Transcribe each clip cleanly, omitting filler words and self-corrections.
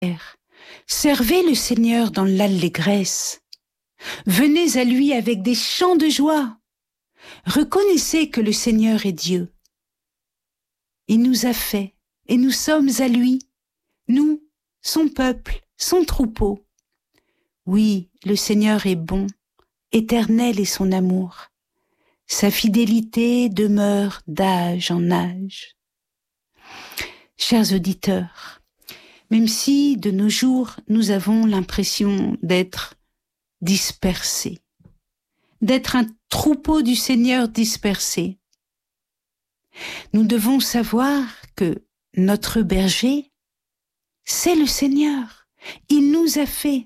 Servez le Seigneur dans l'allégresse. Venez à lui avec des chants de joie. Reconnaissez que le Seigneur est Dieu. Il nous a fait et nous sommes à lui, nous, son peuple, son troupeau. Oui, le Seigneur est bon, éternel est son amour. Sa fidélité demeure d'âge en âge. Chers auditeurs, même si de nos jours nous avons l'impression d'être dispersés, d'être un troupeau du Seigneur dispersé, nous devons savoir que notre berger, c'est le Seigneur. Il nous a fait.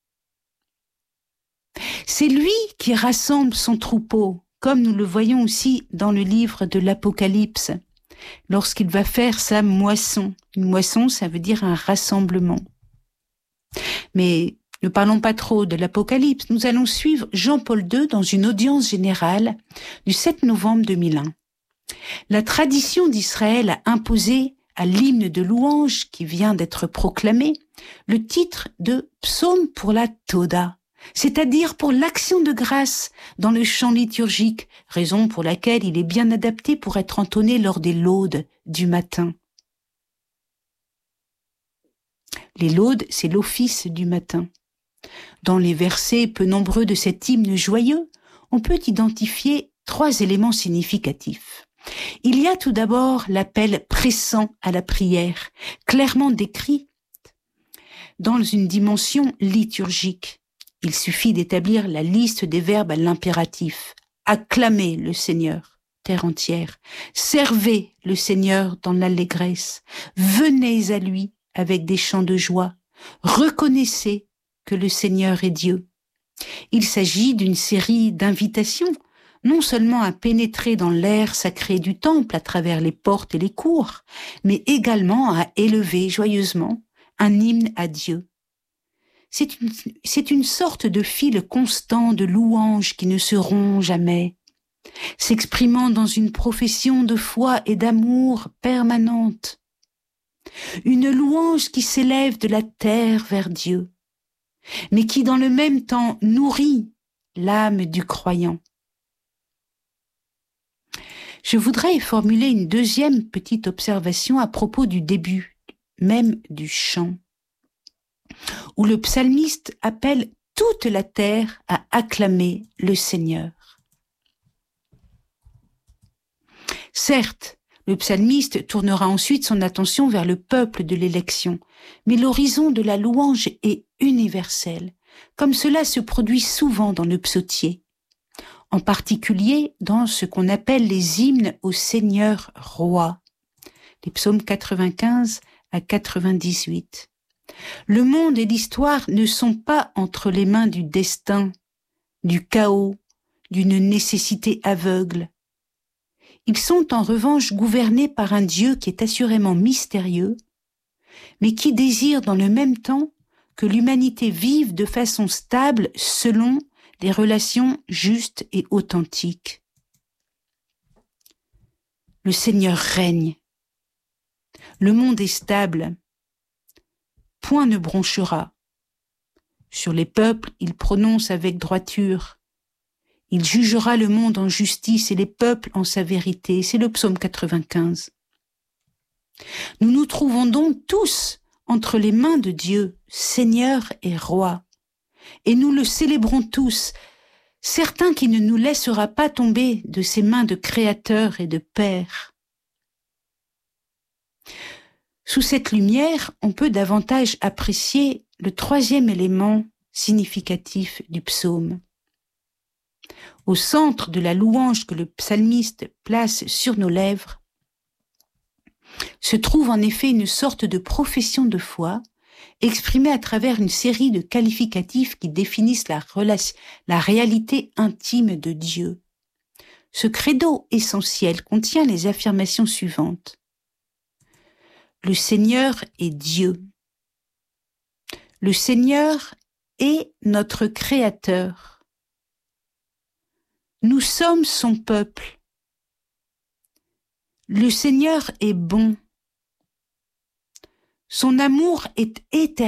C'est lui qui rassemble son troupeau, comme nous le voyons aussi dans le livre de l'Apocalypse, lorsqu'il va faire sa moisson. Une moisson, ça veut dire un rassemblement. Mais ne parlons pas trop de l'Apocalypse, nous allons suivre Jean-Paul II dans une audience générale du 7 novembre 2001. La tradition d'Israël a imposé à l'hymne de louange qui vient d'être proclamé le titre de psaume pour la Toda, c'est-à-dire pour l'action de grâce dans le chant liturgique, raison pour laquelle il est bien adapté pour être entonné lors des laudes du matin. Les laudes, c'est l'office du matin. Dans les versets peu nombreux de cet hymne joyeux, on peut identifier 3 éléments significatifs. Il y a tout d'abord l'appel pressant à la prière, clairement décrit dans une dimension liturgique. Il suffit d'établir la liste des verbes à l'impératif. Acclamez le Seigneur, terre entière. Servez le Seigneur dans l'allégresse. Venez à lui avec des chants de joie. Reconnaissez que le Seigneur est Dieu. Il s'agit d'une série d'invitations, non seulement à pénétrer dans l'air sacré du temple à travers les portes et les cours, mais également à élever joyeusement un hymne à Dieu. C'est une sorte de fil constant de louanges qui ne se rompt jamais, s'exprimant dans une profession de foi et d'amour permanente. Une louange qui s'élève de la terre vers Dieu, mais qui dans le même temps nourrit l'âme du croyant. Je voudrais formuler une deuxième petite observation à propos du début, même du chant, où le psalmiste appelle toute la terre à acclamer le Seigneur. Certes, le psalmiste tournera ensuite son attention vers le peuple de l'élection, mais l'horizon de la louange est universel, comme cela se produit souvent dans le psautier, en particulier dans ce qu'on appelle les hymnes au Seigneur roi, les psaumes 95 à 98. Le monde et l'histoire ne sont pas entre les mains du destin, du chaos, d'une nécessité aveugle. Ils sont en revanche gouvernés par un Dieu qui est assurément mystérieux, mais qui désire dans le même temps que l'humanité vive de façon stable selon des relations justes et authentiques. Le Seigneur règne. Le monde est stable. Point ne bronchera. Sur les peuples, il prononce avec droiture. Il jugera le monde en justice et les peuples en sa vérité. C'est le psaume 95. Nous nous trouvons donc tous entre les mains de Dieu, Seigneur et Roi. Et nous le célébrons tous, certains qui ne nous laissera pas tomber de ses mains de Créateur et de Père. Sous cette lumière, on peut davantage apprécier le troisième élément significatif du psaume. Au centre de la louange que le psalmiste place sur nos lèvres, se trouve en effet une sorte de profession de foi exprimée à travers une série de qualificatifs qui définissent la réalité intime de Dieu. Ce credo essentiel contient les affirmations suivantes. Le Seigneur est Dieu. Le Seigneur est notre Créateur. Nous sommes son peuple. Le Seigneur est bon. Son amour est éternel.